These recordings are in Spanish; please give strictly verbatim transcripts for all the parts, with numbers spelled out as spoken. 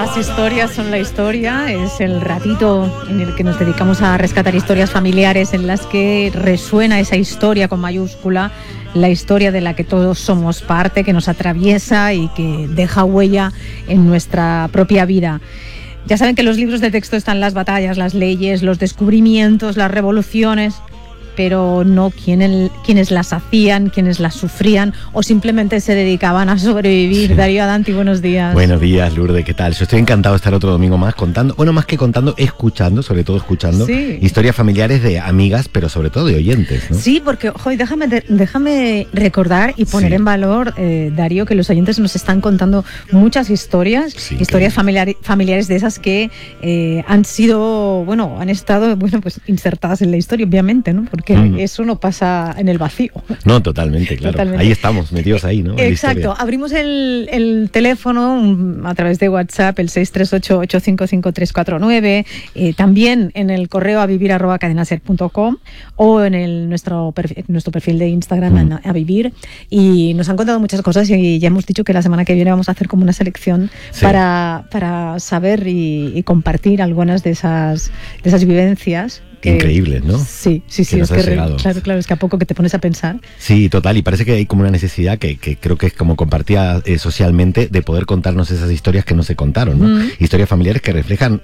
Las historias son la historia, es el ratito en el que nos dedicamos a rescatar historias familiares en las que resuena esa historia con mayúscula, la historia de la que todos somos parte, que nos atraviesa y que deja huella en nuestra propia vida. Ya saben que en los libros de texto están las batallas, las leyes, los descubrimientos, las revoluciones, pero no quienes, quienes las hacían, quienes las sufrían o simplemente se dedicaban a sobrevivir. Sí. Darío Adanti, buenos días. Buenos días, Lourdes, ¿qué tal? Yo estoy encantado de estar otro domingo más contando, bueno, más que contando, escuchando, sobre todo escuchando, sí, historias familiares de amigas, pero sobre todo de oyentes, ¿no? Sí, porque, ojo, déjame, déjame recordar y poner sí. en valor, eh, Darío, que los oyentes nos están contando muchas historias, sí, historias familiar, familiares de esas que eh, han sido, bueno, han estado, bueno, pues insertadas en la historia, obviamente, ¿no? Porque que mm. eso no pasa en el vacío. No, totalmente, claro. Totalmente. Ahí estamos, metidos ahí, ¿no? Exacto. Abrimos el, el teléfono um, a través de WhatsApp, el seis tres ocho, ocho cinco cinco, tres cuatro nueve, eh, también en el correo a vivir arroba cadenaser punto com o en el, nuestro, perfil, nuestro perfil de Instagram, mm. a, a vivir. Y nos han contado muchas cosas y ya hemos dicho que la semana que viene vamos a hacer como una selección sí. para, para saber y, y compartir algunas de esas, de esas vivencias. Increíbles, ¿no? Sí, sí, sí, que es que re, claro, claro, es que a poco que te pones a pensar. Sí, total, y parece que hay como una necesidad que, que creo que es como compartida eh, socialmente de poder contarnos esas historias que no se contaron, ¿no? Mm. Historias familiares que reflejan,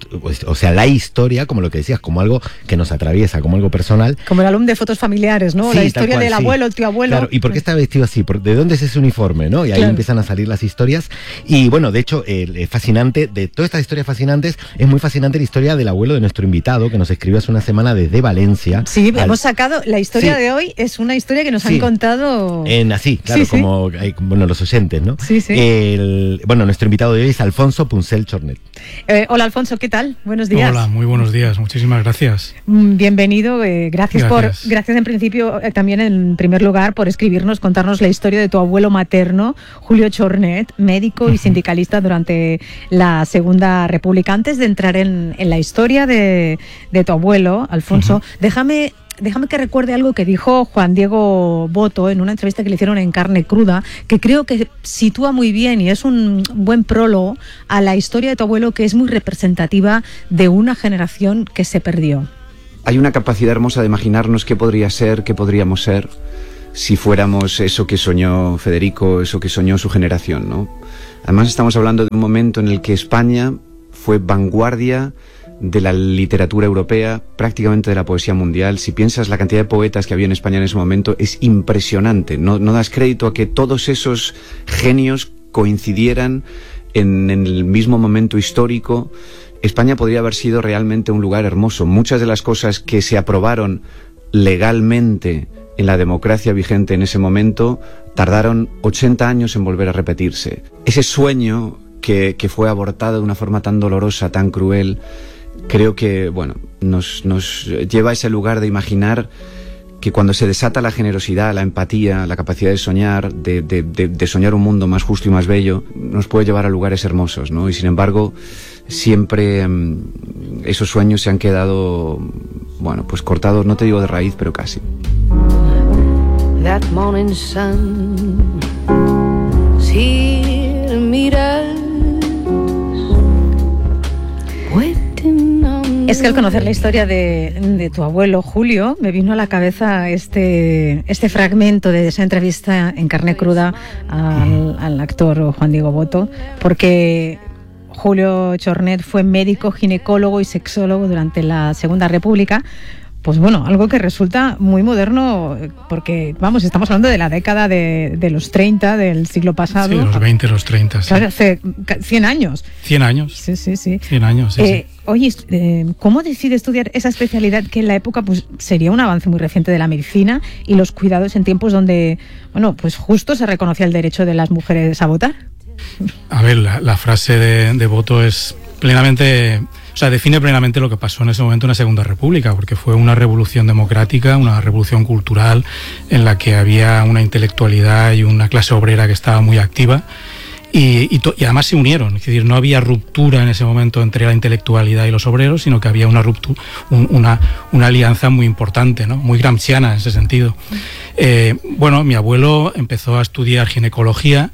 o sea, la historia, como lo que decías, como algo que nos atraviesa, como algo personal. Como el álbum de fotos familiares, ¿no? Sí, la historia cual, del sí. abuelo, el tío abuelo. Claro, ¿y por qué está vestido así? ¿De dónde es ese uniforme, no? Y ahí claro. empiezan a salir las historias. Y bueno, de hecho, el eh, fascinante, de todas estas historias fascinantes, es muy fascinante la historia del abuelo de nuestro invitado, que nos escribió hace una semana desde Valencia. Valencia. Sí, al... hemos sacado, la historia sí. de hoy es una historia que nos sí. han contado... En así, claro, sí, como, sí. Eh, bueno, los oyentes, ¿no? Sí, sí. El, bueno, nuestro invitado de hoy es Alfonso Puncel Chornet. Eh, hola, Alfonso, ¿qué tal? Buenos días. Hola, muy buenos días, muchísimas gracias. Bienvenido, eh, gracias, gracias por, gracias en principio, eh, también en primer lugar, por escribirnos, contarnos la historia de tu abuelo materno, Julio Chornet, médico y sindicalista durante la Segunda República. Antes de entrar en, en la historia de, de tu abuelo, Alfonso, uh-huh. Déjame, déjame que recuerde algo que dijo Juan Diego Boto en una entrevista que le hicieron en Carne Cruda, que creo que sitúa muy bien y es un buen prólogo a la historia de tu abuelo, que es muy representativa de una generación que se perdió. Hay una capacidad hermosa de imaginarnos qué podría ser, qué podríamos ser si fuéramos eso que soñó Federico, eso que soñó su generación, ¿no? Además estamos hablando de un momento en el que España fue vanguardia de la literatura europea, prácticamente de la poesía mundial. Si piensas la cantidad de poetas que había en España en ese momento, es impresionante. No, no das crédito a que todos esos genios coincidieran en, en el mismo momento histórico. España podría haber sido realmente un lugar hermoso. Muchas de las cosas que se aprobaron legalmente en la democracia vigente en ese momento tardaron ochenta años en volver a repetirse. Ese sueño que, que fue abortado de una forma tan dolorosa, tan cruel, creo que, bueno, nos, nos lleva a ese lugar de imaginar que cuando se desata la generosidad, la empatía, la capacidad de soñar, de, de, de, de soñar un mundo más justo y más bello, nos puede llevar a lugares hermosos, ¿no? Y sin embargo, siempre um, esos sueños se han quedado, bueno, pues cortados, no te digo de raíz, pero casi. That morning sun, si miras. Es que al conocer la historia de, de tu abuelo Julio, me vino a la cabeza este, este fragmento de esa entrevista en Carne Cruda al, al actor Juan Diego Boto, porque Julio Chornet fue médico, ginecólogo y sexólogo durante la Segunda República. Pues bueno, algo que resulta muy moderno, porque, vamos, estamos hablando de la década de, de los treinta del siglo pasado. Sí, los veinte, los treinta, sí. Claro, hace cien años. cien años. Sí, sí, sí. cien años, sí, eh, sí. Oye, eh, ¿cómo decide estudiar esa especialidad que en la época pues sería un avance muy reciente de la medicina y los cuidados en tiempos donde, bueno, pues justo se reconocía el derecho de las mujeres a votar? A ver, la, la frase de, de Boto es plenamente... O sea, define plenamente lo que pasó en ese momento en la Segunda República, porque fue una revolución democrática, una revolución cultural en la que había una intelectualidad y una clase obrera que estaba muy activa y, y, to- y además se unieron. Es decir, no había ruptura en ese momento entre la intelectualidad y los obreros, sino que había una ruptura, un, una, una alianza muy importante, ¿no? Muy gramsciana en ese sentido. Eh, bueno, mi abuelo empezó a estudiar ginecología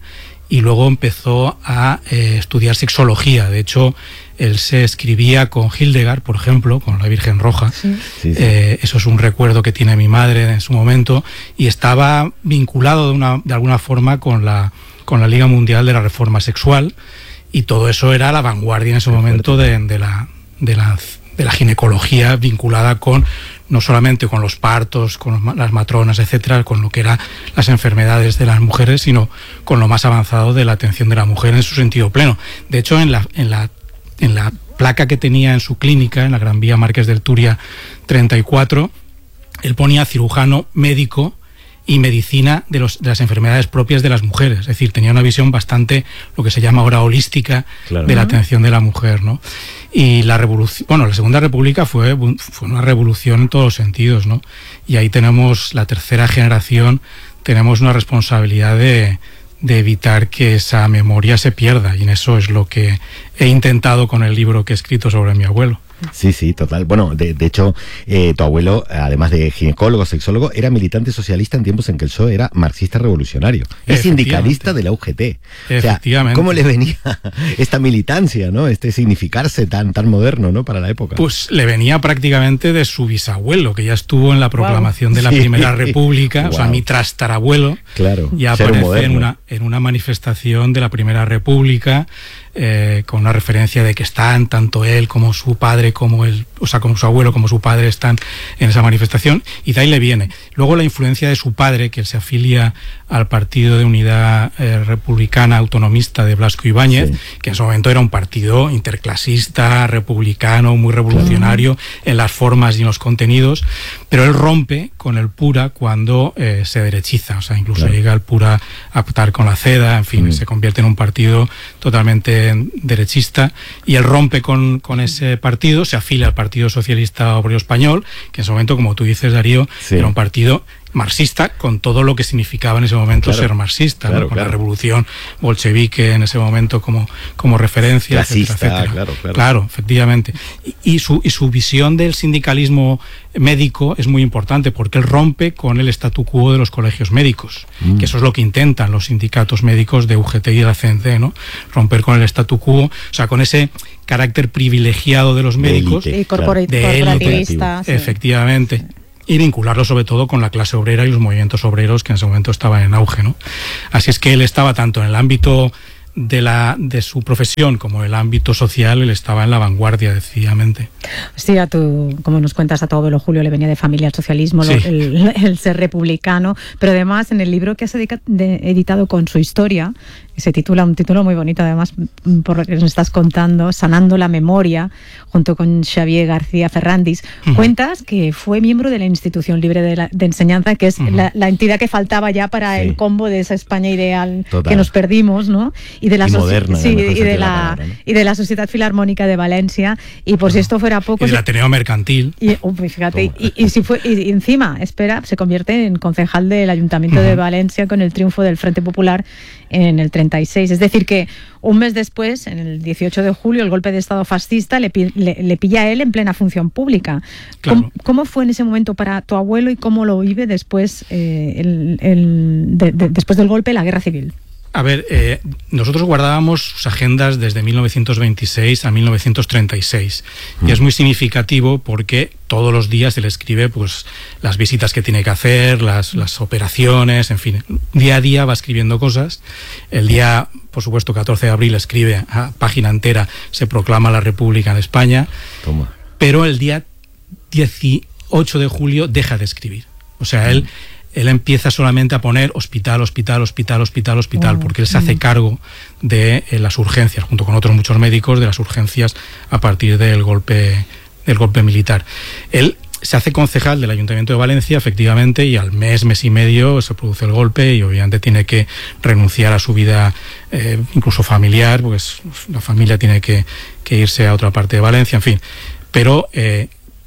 y luego empezó a eh, estudiar sexología. De hecho, él se escribía con Hildegard, por ejemplo, con la Virgen Roja. Sí. Sí, sí. Eh, eso es un recuerdo que tiene mi madre en su momento, y estaba vinculado de, una, de alguna forma con la, con la Liga Mundial de la Reforma Sexual, y todo eso era la vanguardia en ese Qué momento de, de, la, de, la, de la ginecología, vinculada con no solamente con los partos, con los, las matronas, etcétera, con lo que eran las enfermedades de las mujeres, sino con lo más avanzado de la atención de la mujer en su sentido pleno. De hecho, en la, en la, en la placa que tenía en su clínica, en la Gran Vía Márquez del Turia treinta y cuatro, él ponía cirujano, médico y medicina de, los, de las enfermedades propias de las mujeres. Es decir, tenía una visión bastante, lo que se llama ahora holística, claro, de la atención de la mujer, ¿no? Y la revolución, bueno, la Segunda República fue, fue una revolución en todos los sentidos, ¿no? Y ahí tenemos la tercera generación, tenemos una responsabilidad de, de evitar que esa memoria se pierda, y en eso es lo que he intentado con el libro que he escrito sobre mi abuelo. Sí, sí, total. Bueno, de, de hecho, eh, tu abuelo, además de ginecólogo, sexólogo, era militante socialista en tiempos en que el P S O E era marxista revolucionario. Es sindicalista de la U G T. Efectivamente. O sea, ¿cómo le venía esta militancia, ¿no? Este significarse tan, tan moderno, ¿no? Para la época. Pues le venía prácticamente de su bisabuelo, que ya estuvo en la proclamación wow. de la sí. Primera República. Wow. O sea, mi trastarabuelo claro, ya aparece en una, en una manifestación de la Primera República. Eh, con una referencia de que están tanto él como su padre, como él, o sea, como su abuelo, como su padre están en esa manifestación, y de ahí le viene. Luego la influencia de su padre, que él se afilia al Partido de Unidad eh, Republicana Autonomista de Blasco Ibáñez, sí. que en su momento era un partido interclasista, republicano, muy revolucionario claro. en las formas y en los contenidos, pero él rompe con el Pura cuando eh, se derechiza, o sea, incluso claro. llega el Pura a pactar con la CEDA, en fin, mm. se convierte en un partido totalmente derechista, y él rompe con, con ese partido, se afilia al Partido Socialista Obrero Español, que en ese momento, como tú dices, Darío, sí. era un partido marxista, con todo lo que significaba en ese momento claro, ser marxista, claro, ¿no? con claro. la revolución bolchevique en ese momento como, como referencia, Clasista, etcétera, etcétera. Claro, claro. claro, efectivamente. Y, y, su, y su visión del sindicalismo médico es muy importante, porque él rompe con el statu quo de los colegios médicos, mm. que eso es lo que intentan los sindicatos médicos de U G T y de la C N C, ¿no? Romper con el statu quo, o sea, con ese carácter privilegiado de los médicos, de, élite, claro. de corporativista, sí. efectivamente. Sí. Y vincularlo sobre todo con la clase obrera y los movimientos obreros que en ese momento estaban en auge, ¿no? Así es que él estaba tanto en el ámbito de la de su profesión como en el ámbito social, él estaba en la vanguardia, decididamente. Sí, a tu, como nos cuentas, a tu abuelo Julio le venía de familia el socialismo, sí. el, el ser republicano, pero además en el libro que has editado con su historia, se titula, un título muy bonito además por lo que nos estás contando, Sanando la Memoria, junto con Xavier García Ferrandis, uh-huh. cuentas que fue miembro de la Institución Libre de, la, de Enseñanza, que es uh-huh. la, la entidad que faltaba ya para sí. el combo de esa España ideal Total. que nos perdimos, ¿no? Y de la, y moderna, sí, y de la, la palabra, ¿no? y de la Sociedad Filarmónica de Valencia, y por uh-huh. si esto fuera poco... Y del Ateneo Mercantil. Y, uh, fíjate, y, y, si fue, y encima, espera, se convierte en concejal del Ayuntamiento uh-huh. de Valencia con el triunfo del Frente Popular en el treinta y seis. Es decir, que un mes después, en el dieciocho de julio, el golpe de Estado fascista le, le, le pilla a él en plena función pública. Claro. ¿Cómo, ¿Cómo fue en ese momento para tu abuelo y cómo lo vive después, eh, el, el, de, de, después del golpe, la guerra civil? A ver, eh, nosotros guardábamos sus agendas desde mil novecientos veintiséis a mil novecientos treinta y seis mm. y es muy significativo porque todos los días él escribe pues las visitas que tiene que hacer, las, las operaciones, en fin, día a día va escribiendo cosas. El día, por supuesto, catorce de abril escribe a página entera, se proclama la República en España. Toma. Pero el día dieciocho de julio deja de escribir. O sea, mm. él... él empieza solamente a poner hospital, hospital, hospital, hospital, hospital, oh, porque él se hace cargo de eh, las urgencias, junto con otros muchos médicos, de las urgencias a partir del golpe, del golpe militar. Él se hace concejal del Ayuntamiento de Valencia, efectivamente, y al mes, mes y medio se produce el golpe y obviamente tiene que renunciar a su vida, eh, incluso familiar, pues la familia tiene que, que irse a otra parte de Valencia, en fin. Pero eh,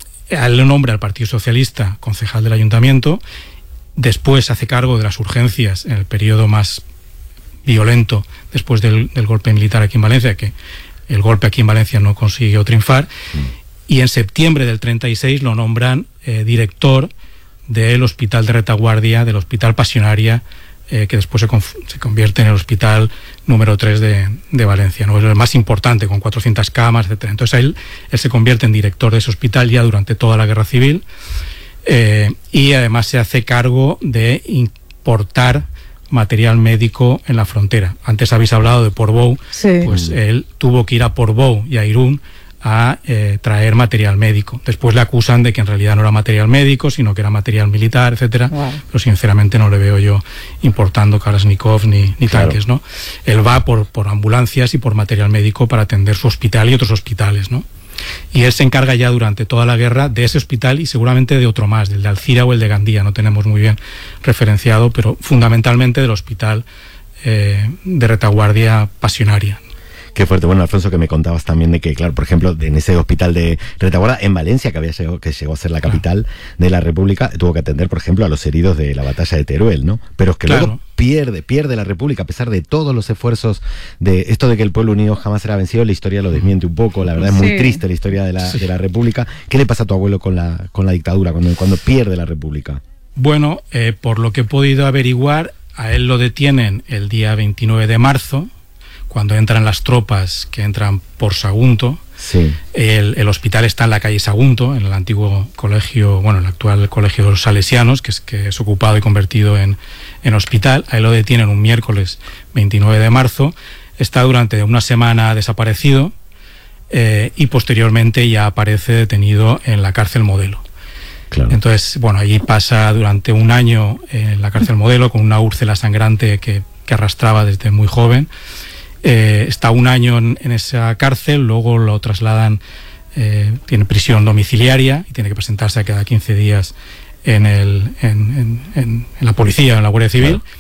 él le nombra al Partido Socialista concejal del Ayuntamiento. Después se hace cargo de las urgencias en el periodo más violento después del, del golpe militar aquí en Valencia, que el golpe aquí en Valencia no consiguió triunfar, mm. y en septiembre del treinta y seis lo nombran eh, director del Hospital de Retaguardia, del Hospital Pasionaria eh, que después se, se convierte en el hospital número tres de, de Valencia, ¿no? Es el más importante, con cuatrocientas camas, etcétera. Entonces él, él se convierte en director de ese hospital ya durante toda la Guerra Civil, eh, y además se hace cargo de importar material médico en la frontera. Antes habéis hablado de Portbou, sí. Pues él tuvo que ir a Portbou y a Irún a eh, traer material médico. Después le acusan de que en realidad no era material médico, sino que era material militar, etcétera. Wow. Pero sinceramente no le veo yo importando Kalashnikov ni, ni claro. tanques, ¿no? Él va por, por ambulancias y por material médico para atender su hospital y otros hospitales, ¿no? Y él se encarga ya durante toda la guerra de ese hospital y seguramente de otro más, del de Alcira o el de Gandía, no tenemos muy bien referenciado, pero fundamentalmente del hospital eh, de retaguardia pasionaria. Qué fuerte. Bueno, Alfonso, que me contabas también de que, claro, por ejemplo, en ese hospital de retaguardia en Valencia, que había llegado, que llegó a ser la capital claro. de la República, tuvo que atender, por ejemplo, a los heridos de la batalla de Teruel, ¿no? Pero es que claro. luego pierde, pierde la República, a pesar de todos los esfuerzos de esto de que el pueblo unido jamás será vencido. La historia lo desmiente un poco, la verdad es muy sí. triste la historia de la, sí. de la República. ¿Qué le pasa a tu abuelo con la, con la dictadura, cuando, cuando pierde la República? Bueno, eh, por lo que he podido averiguar, a él lo detienen el día veintinueve de marzo, cuando entran las tropas que entran por Sagunto. Sí. El, el hospital está en la calle Sagunto, en el antiguo colegio, bueno, el actual colegio de los salesianos, que es, que es ocupado y convertido en, en hospital. Ahí lo detienen un miércoles veintinueve de marzo. Está durante una semana desaparecido eh, y posteriormente ya aparece detenido en la cárcel Modelo. Claro. Entonces, bueno, allí pasa durante un año en la cárcel Modelo con una úrcula sangrante que, que arrastraba desde muy joven. Eh, está un año en, en esa cárcel, luego lo trasladan, eh, tiene prisión domiciliaria y tiene que presentarse cada quince días en, el, en, en, en, en la policía, en la Guardia Civil. Claro.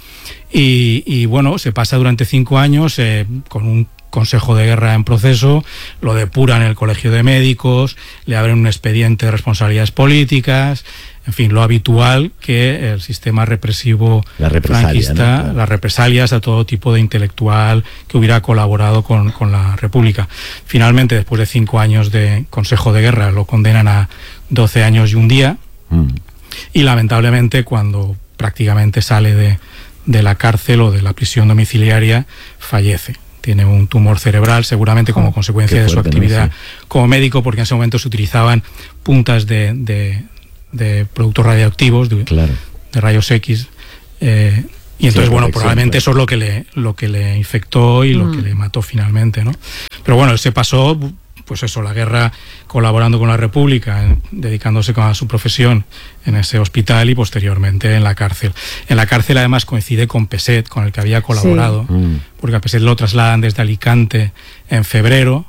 Y, y bueno, se pasa durante cinco años eh, con un consejo de guerra en proceso, lo depuran en el colegio de médicos, le abren un expediente de responsabilidades políticas, en fin, lo habitual que el sistema represivo la franquista, ¿no? Claro. Las represalias a todo tipo de intelectual que hubiera colaborado con, con la República. Finalmente, después de cinco años de consejo de guerra, lo condenan a doce años y un día, mm. y lamentablemente cuando prácticamente sale de, de la cárcel o de la prisión domiciliaria, fallece. Tiene un tumor cerebral, seguramente como consecuencia de su actividad como médico, porque en ese momento se utilizaban puntas de... de de productos radioactivos, de, claro. de rayos X, eh, y entonces, sí, bueno, probablemente eso es lo que le lo que le infectó y mm. lo que le mató finalmente, ¿no? Pero bueno, él se pasó, pues eso, la guerra colaborando con la República, eh, dedicándose a su profesión en ese hospital y posteriormente en la cárcel. En la cárcel además coincide con Peset, con el que había colaborado, sí. mm. porque a Peset lo trasladan desde Alicante en febrero,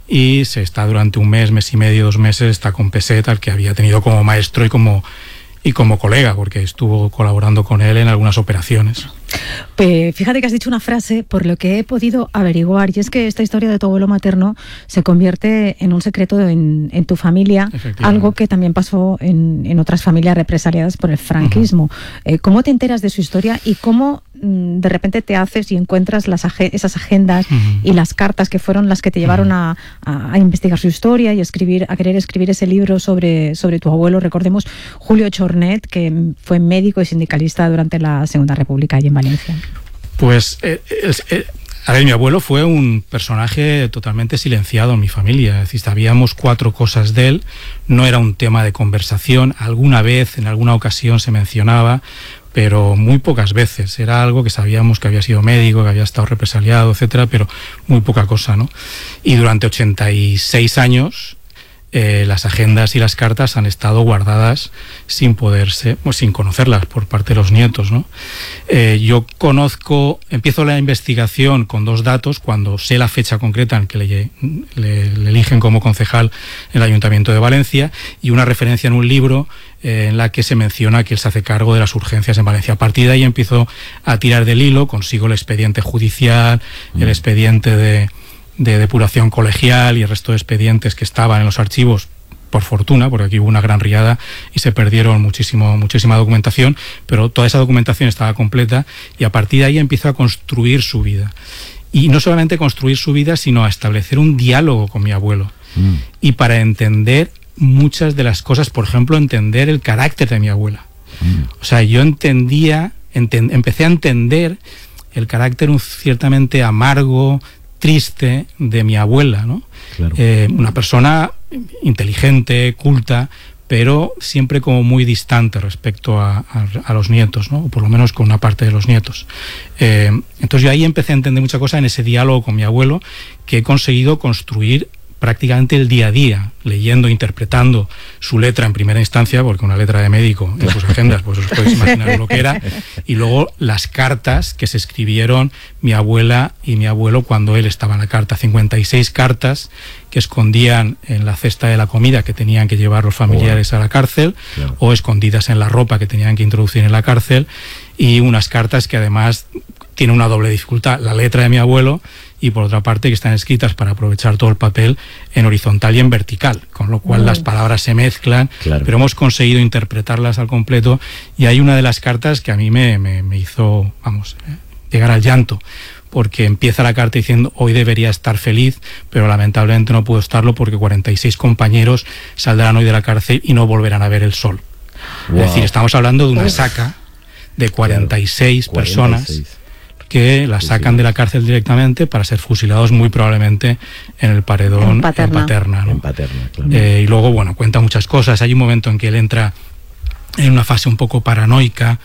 y se está durante un mes, mes y medio, dos meses, está con Peset, al que había tenido como maestro y como, y como colega, porque estuvo colaborando con él en algunas operaciones. Pues fíjate que has dicho una frase por lo que he podido averiguar, y es que esta historia de tu abuelo materno se convierte en un secreto en, en tu familia, algo que también pasó en, en otras familias represaliadas por el franquismo. Uh-huh. Eh, ¿Cómo te enteras de su historia y cómo mm, de repente te haces y encuentras las ag- esas agendas uh-huh. y las cartas que fueron las que te llevaron uh-huh. a, a, a investigar su historia y a, escribir, a querer escribir ese libro sobre, sobre tu abuelo? Recordemos Julio Chornet, que fue médico y sindicalista durante la Segunda República allí en Valencia. Pues, eh, eh, a ver, mi abuelo fue un personaje totalmente silenciado en mi familia. Es decir, sabíamos cuatro cosas de él, no era un tema de conversación. Alguna vez, en alguna ocasión se mencionaba, pero muy pocas veces. Era algo que sabíamos que había sido médico, que había estado represaliado, etcétera, pero muy poca cosa, ¿no? Y durante ochenta y seis años... Eh, las agendas y las cartas han estado guardadas sin poderse, pues, sin conocerlas por parte de los nietos, ¿no? Eh, yo conozco, empiezo la investigación con dos datos, cuando sé la fecha concreta en que le, le, le eligen como concejal en el Ayuntamiento de Valencia, y una referencia en un libro eh, en la que se menciona que él se hace cargo de las urgencias en Valencia. A partir de ahí empiezo a tirar del hilo, consigo el expediente judicial, mm. el expediente de de depuración colegial y el resto de expedientes que estaban en los archivos, por fortuna, porque aquí hubo una gran riada y se perdieron muchísimo, muchísima documentación, pero toda esa documentación estaba completa, y a partir de ahí empiezo a construir su vida. Y no solamente construir su vida, sino a establecer un diálogo con mi abuelo. Mm. Y para entender muchas de las cosas, por ejemplo, entender el carácter de mi abuela. Mm. O sea, yo entendía enten- empecé a entender el carácter un, ciertamente amargo, triste de mi abuela, ¿no? Claro. Eh, una persona inteligente, culta, pero siempre como muy distante respecto a, a, a los nietos, ¿no? O por lo menos con una parte de los nietos. Eh, entonces yo ahí empecé a entender muchas cosas en ese diálogo con mi abuelo, que he conseguido construir prácticamente el día a día, leyendo, interpretando su letra en primera instancia, porque una letra de médico en sus agendas, pues os podéis imaginar lo que era, y luego las cartas que se escribieron mi abuela y mi abuelo cuando él estaba en la carta, cincuenta y seis cartas que escondían en la cesta de la comida que tenían que llevar los familiares a la cárcel, claro, o escondidas en la ropa que tenían que introducir en la cárcel, y unas cartas que además tienen una doble dificultad, la letra de mi abuelo, y por otra parte que están escritas para aprovechar todo el papel en horizontal y en vertical, con lo cual mm. las palabras se mezclan, claro, pero hemos conseguido interpretarlas al completo, y hay una de las cartas que a mí me, me, me hizo, vamos, eh, llegar al llanto, porque empieza la carta diciendo: hoy debería estar feliz, pero lamentablemente no puedo estarlo porque cuarenta y seis compañeros saldrán hoy de la cárcel y no volverán a ver el sol. Wow. Es decir, estamos hablando de una saca de cuarenta y seis claro, personas cuarenta y seis que la sacan de la cárcel directamente para ser fusilados muy probablemente en el paredón en Paterna, en Paterna, ¿no? En Paterna, claro. Eh, y luego, bueno, cuenta muchas cosas. Hay un momento en que él entra en una fase un poco paranoica,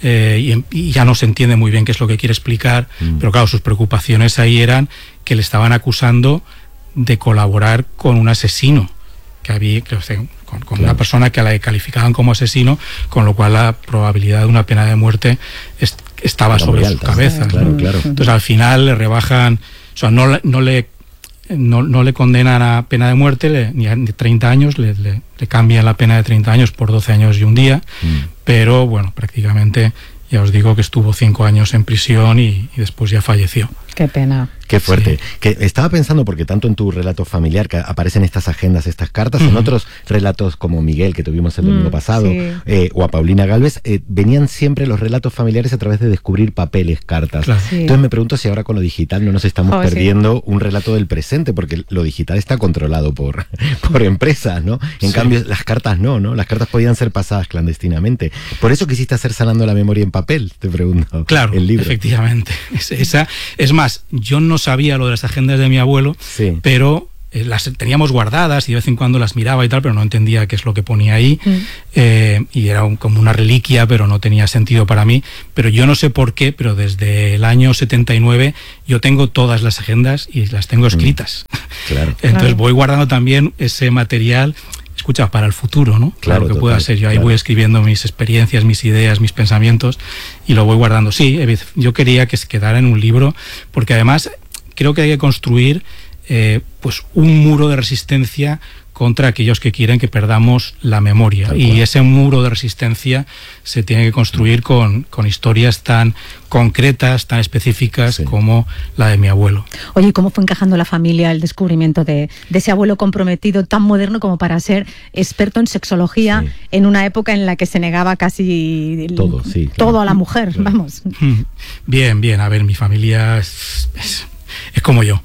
eh, y, y ya no se entiende muy bien qué es lo que quiere explicar, mm. pero claro, sus preocupaciones ahí eran que le estaban acusando de colaborar con un asesino, que había, creo, con, con claro. una persona que la calificaban como asesino, con lo cual la probabilidad de una pena de muerte es, estaba Era sobre su cabeza. Claro, claro. Entonces al final le rebajan, o sea, no, no le no, no le condenan a pena de muerte le, ni a treinta años, le, le, le cambian la pena de treinta años por doce años y un día, mm. pero bueno, prácticamente ya os digo que estuvo cinco años en prisión y, y después ya falleció. Qué pena. Qué fuerte. Sí. Que estaba pensando, porque tanto en tu relato familiar que aparecen estas agendas, estas cartas, uh-huh. en otros relatos como Miguel, que tuvimos el domingo mm, pasado, sí. eh, o a Paulina Gálvez, eh, venían siempre los relatos familiares a través de descubrir papeles, cartas. Claro. Sí. Entonces me pregunto si ahora con lo digital no nos estamos oh, perdiendo sí. un relato del presente, porque lo digital está controlado por, por empresas, ¿no? En sí. cambio, las cartas no, ¿no? Las cartas podían ser pasadas clandestinamente. Por eso quisiste hacer Sanando la Memoria en Papel, te pregunto. Claro, el libro. Efectivamente. Es, esa, es más, yo no sabía lo de las agendas de mi abuelo, sí. pero eh, las teníamos guardadas y de vez en cuando las miraba y tal, pero no entendía qué es lo que ponía ahí, mm. eh, y era un, como una reliquia, pero no tenía sentido para mí. Pero yo no sé por qué, pero desde el año setenta y nueve yo tengo todas las agendas y las tengo escritas. Mm. Claro. Entonces claro. voy guardando también ese material, escucha, para el futuro, ¿no? Claro, lo que total, pueda ser. Yo ahí claro. voy escribiendo mis experiencias, mis ideas, mis pensamientos y lo voy guardando. Sí, yo quería que se quedara en un libro, porque además creo que hay que construir eh, pues un muro de resistencia contra aquellos que quieren que perdamos la memoria. Tal y cual. Ese muro de resistencia se tiene que construir con, con historias tan concretas, tan específicas sí. como la de mi abuelo. Oye, ¿y cómo fue encajando la familia el descubrimiento de, de ese abuelo comprometido tan moderno como para ser experto en sexología sí. en una época en la que se negaba casi todo, sí, todo claro. a la mujer? Claro. Vamos. Bien, bien. A ver, mi familia es, es, es como yo.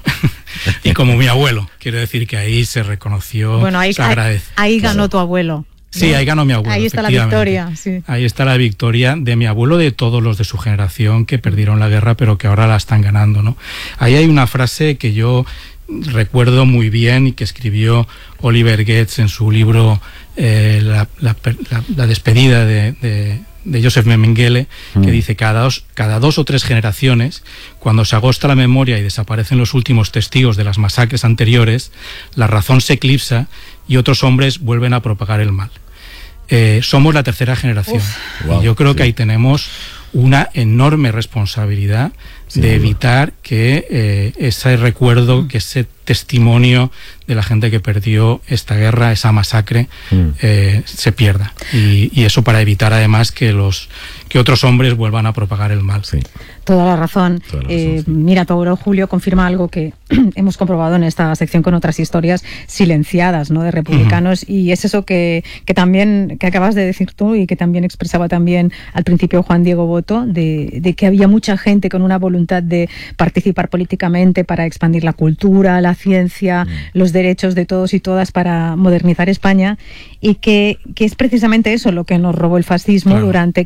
Y como mi abuelo, quiero decir que ahí se reconoció, bueno, ahí, se agradece. Ahí, ahí ganó claro. tu abuelo. Sí, ahí ganó mi abuelo. Ahí está la victoria. Sí. Ahí está la victoria de mi abuelo, de todos los de su generación que perdieron la guerra, pero que ahora la están ganando, ¿no? Ahí hay una frase que yo recuerdo muy bien y que escribió Oliver Goetz en su libro eh, la, la, la, la despedida de... de de Joseph Mengele, que mm. dice cada dos, cada dos o tres generaciones, cuando se agosta la memoria y desaparecen los últimos testigos de las masacres anteriores, la razón se eclipsa y otros hombres vuelven a propagar el mal. Eh, somos la tercera generación. Uf, y wow, yo creo sí. que ahí tenemos una enorme responsabilidad sí, de evitar que eh, ese recuerdo, que ese testimonio de la gente que perdió esta guerra, esa masacre, mm. eh, se pierda. Y, y eso para evitar además que los que otros hombres vuelvan a propagar el mal. Sí. Toda la razón. Toda la razón eh, sí. Mira, tu abuelo Julio confirma algo que hemos comprobado en esta sección con otras historias silenciadas, ¿no?, de republicanos, uh-huh. y es eso que, que también que acabas de decir tú y que también expresaba también al principio Juan Diego Boto, de, de que había mucha gente con una voluntad de participar políticamente para expandir la cultura, la ciencia, uh-huh. los derechos de todos y todas para modernizar España, y que, que es precisamente eso lo que nos robó el fascismo claro. durante cada, casi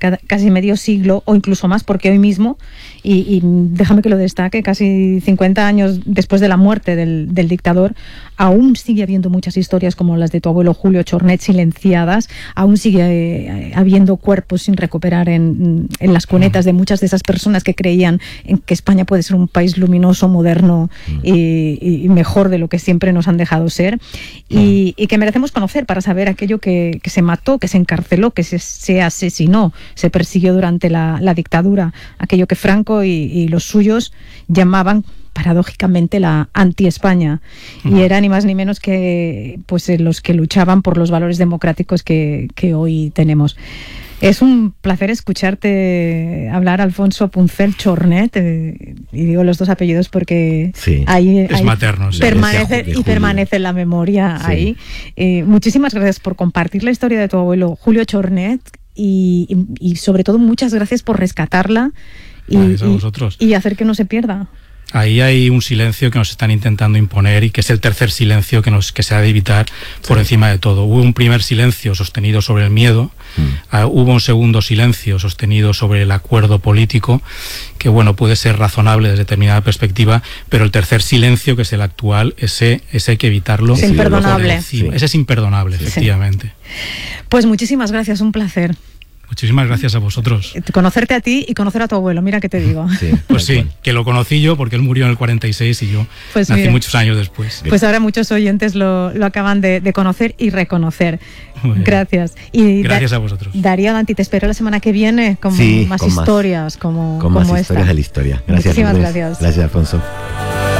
medio siglo o incluso más, porque hoy mismo, y, y déjame que lo destaque, casi cincuenta años después de la muerte del, del dictador, aún sigue habiendo muchas historias como las de tu abuelo Julio Chornet silenciadas, aún sigue eh, habiendo cuerpos sin recuperar en, en las cunetas de muchas de esas personas que creían en que España puede ser un país luminoso, moderno y, y mejor de lo que siempre nos han dejado ser, y, y que merecemos conocer para saber aquello que, que se mató, que se encarceló, que se, se asesinó, se persiguió durante la, la dictadura, aquello que Franco y, y los suyos llamaban paradójicamente la anti-España, uh-huh. y era ni más ni menos que pues los que luchaban por los valores democráticos que, que hoy tenemos. Es un placer escucharte hablar, Alfonso Puncel Chornet, eh, y digo los dos apellidos porque sí. ahí, es ahí materno, sí. permanece y permanece en la memoria, sí. ahí. Eh, muchísimas gracias por compartir la historia de tu abuelo Julio Chornet y, y, y sobre todo muchas gracias por rescatarla y, gracias a vosotros. y, y hacer que no se pierda. Ahí hay un silencio que nos están intentando imponer y que es el tercer silencio que, nos, que se ha de evitar por sí. encima de todo. Hubo un primer silencio sostenido sobre el miedo, mm. uh, hubo un segundo silencio sostenido sobre el acuerdo político, que bueno, puede ser razonable desde determinada perspectiva, pero el tercer silencio, que es el actual, ese, ese hay que evitarlo. Es imperdonable. Sí. Ese es imperdonable, sí. efectivamente. Pues muchísimas gracias, un placer. Muchísimas gracias a vosotros. Conocerte a ti y conocer a tu abuelo, mira que te digo. Sí, pues sí, que lo conocí yo porque él murió en el cuarenta y seis y yo pues nací mira, muchos años después. Pues ahora muchos oyentes lo, lo acaban de, de conocer y reconocer. Gracias. Y gracias da, a vosotros. Darío Danti, te espero la semana que viene con sí, más con historias más, como, con como más esta. historias de la historia. Gracias. Muchísimas gracias. Gracias, Alfonso.